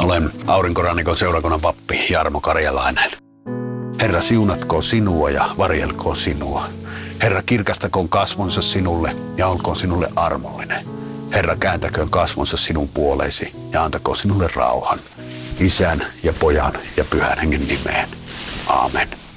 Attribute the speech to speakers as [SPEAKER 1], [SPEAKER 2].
[SPEAKER 1] Olen Aurinkorannikon seurakunnan pappi Jarmo Karjalainen. Herra siunatkoon sinua ja varjelkoon sinua. Herra kirkastakoon kasvonsa sinulle ja olkoon sinulle armollinen. Herra kääntäköön kasvonsa sinun puoleesi ja antakoon sinulle rauhan. Isän ja Pojan ja Pyhän Hengen nimeen. Aamen.